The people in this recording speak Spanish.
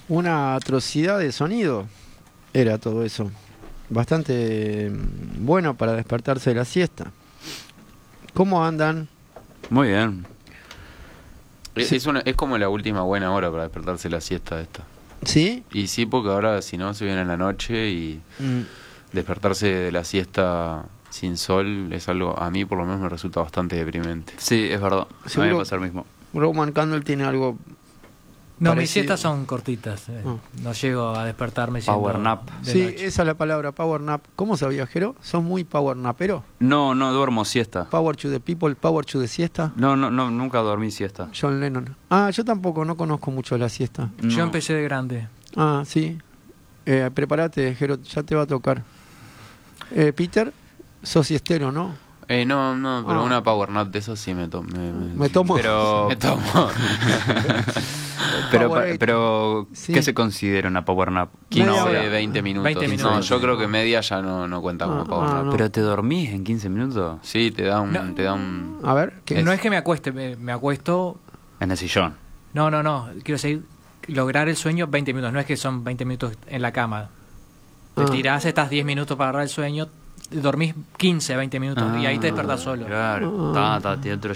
Una atrocidad de sonido era todo eso. Bastante bueno para despertarse de la siesta. ¿Cómo andan? Muy bien. Sí. Es como la última buena hora para despertarse la siesta esta. ¿Sí? Y sí, porque ahora si no se viene en la noche y Mm, despertarse de la siesta sin sol es algo, a mí por lo menos me resulta bastante deprimente. Sí, es verdad. A mí Seguro- me pasa lo mismo. Roman Candle tiene algo. No, mis parecido. siestas son cortitas. Ah. No llego a despertarme Power siendo nap. de Sí, noche. esa es la palabra, power nap. ¿Cómo sabías, Jero? ¿Sos muy power napero? No, no duermo siesta. Power to the people, power to the siesta. No, nunca dormí siesta. John Lennon. Ah, yo tampoco, no conozco mucho la siesta. Yo No. empecé de grande. Ah, sí. Prepárate, Jero, ya te va a tocar. Peter, sos siestero, ¿no? No, pero Ah. una power nap de eso sí me tomo. Me tomo. Pero, Me tomo. Powerade. pero Sí. ¿qué se considera una power nap? 15, Media hora. 20 minutos. 20 No, minutos. yo creo que media ya no cuenta como power nap. no. ¿Pero te dormís en 15 minutos? Sí, te da un... No. Te da un A ver, ¿qué? No es que me acueste, me acuesto. En el sillón. No. Quiero decir, lograr el sueño 20 minutos. No es que son 20 minutos en la cama. Te Ah. tirás, estás 10 minutos para agarrar el sueño, dormís 15, 20 minutos y ahí te despertás solo. Claro. Tiene otro